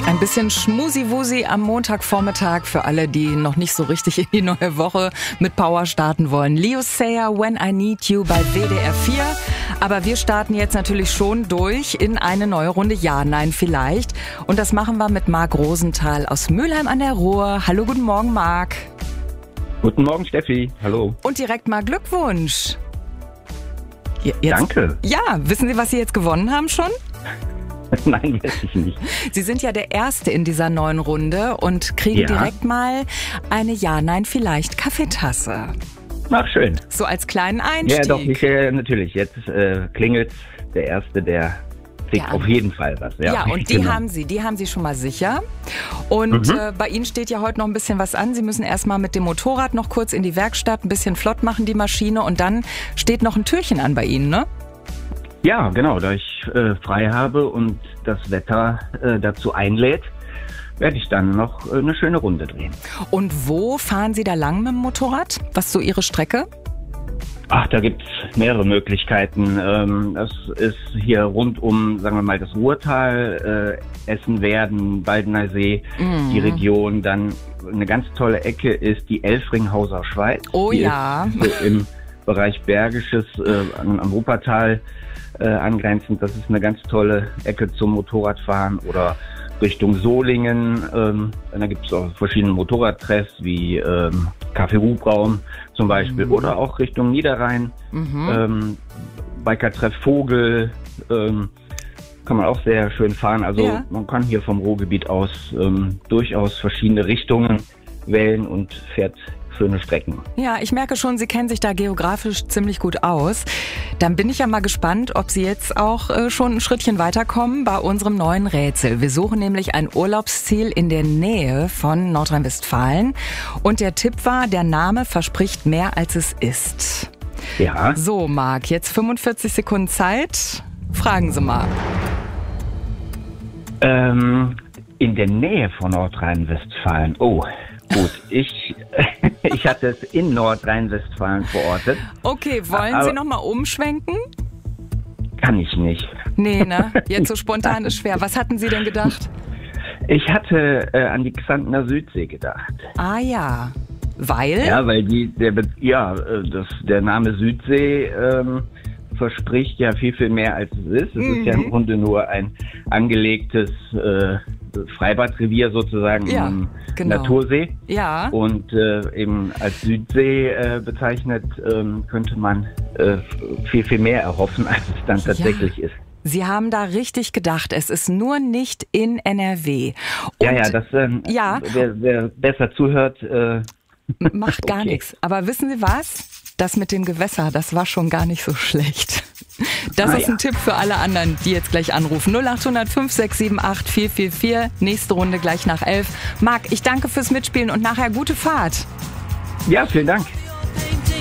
Ein bisschen Schmusi-Wusi am Montagvormittag für alle, die noch nicht so richtig in die neue Woche mit Power starten wollen. Leo Sayer, When I Need You bei WDR 4. Aber wir starten jetzt natürlich schon durch in eine neue Runde Ja, Nein, vielleicht. Und das machen wir mit Marc Rosenthal aus Mülheim an der Ruhr. Hallo, guten Morgen, Marc. Guten Morgen, Steffi. Hallo. Und direkt mal Glückwunsch. Jetzt, Danke. Ja, wissen Sie, was Sie jetzt gewonnen haben schon? Nein, weiß ich nicht. Sie sind ja der Erste in dieser neuen Runde und kriegen direkt mal eine Ja-Nein-vielleicht Kaffeetasse. Ach, schön. So als kleinen Einstieg. Ja, doch, natürlich. Jetzt klingelt der Erste, der kriegt auf jeden Fall was. Ja, und die haben Sie schon mal sicher. Und bei Ihnen steht ja heute noch ein bisschen was an. Sie müssen erstmal mit dem Motorrad noch kurz in die Werkstatt, ein bisschen flott machen, die Maschine. Und dann steht noch ein Türchen an bei Ihnen, ne? Ja, genau. Da ich frei habe und das Wetter dazu einlädt, werde ich dann noch eine schöne Runde drehen. Und wo fahren Sie da lang mit dem Motorrad? Was ist so Ihre Strecke? Ach, da gibt's mehrere Möglichkeiten. Das ist hier rund um, sagen wir mal, das Ruhrtal, Essen-Werden, Baldener See, die Region. Dann eine ganz tolle Ecke ist die Elfringhauser Schweiz. Oh die ja. ist so im Bereich Bergisches am Wuppertal angrenzend. Das ist eine ganz tolle Ecke zum Motorradfahren oder Richtung Solingen. Da gibt es auch verschiedene Motorradtreffs wie Café Hubraum zum Beispiel oder auch Richtung Niederrhein. Bikertreff Vogel kann man auch sehr schön fahren. Also man kann hier vom Ruhrgebiet aus durchaus verschiedene Richtungen wählen und fährt schöne Strecken. Ja, ich merke schon, Sie kennen sich da geografisch ziemlich gut aus. Dann bin ich ja mal gespannt, ob Sie jetzt auch schon ein Schrittchen weiterkommen bei unserem neuen Rätsel. Wir suchen nämlich ein Urlaubsziel in der Nähe von Nordrhein-Westfalen. Und der Tipp war, der Name verspricht mehr, als es ist. Ja. So, Marc, jetzt 45 Sekunden Zeit. Fragen Sie mal. In der Nähe von Nordrhein-Westfalen. Oh, gut. Ich hatte es in Nordrhein-Westfalen verortet. Okay, wollen Sie nochmal umschwenken? Kann ich nicht. Nee, ne? Jetzt so spontan ist schwer. Was hatten Sie denn gedacht? Ich hatte an die Xantener Südsee gedacht. Ah ja. Weil? Ja, weil der Name Südsee verspricht ja viel, viel mehr, als es ist. Es ist ja im Grunde nur ein angelegtes Freibadrevier sozusagen im Natursee. Ja. Und eben als Südsee bezeichnet, könnte man viel, viel mehr erhoffen, als es dann tatsächlich ist. Sie haben da richtig gedacht, es ist nur nicht in NRW. Und wer besser zuhört, macht gar nichts. Aber wissen Sie was? Das mit dem Gewässer, das war schon gar nicht so schlecht. Das ist ein Tipp für alle anderen, die jetzt gleich anrufen. 0800 5678 444. Nächste Runde gleich nach 11. Marc, ich danke fürs Mitspielen und nachher gute Fahrt. Ja, vielen Dank.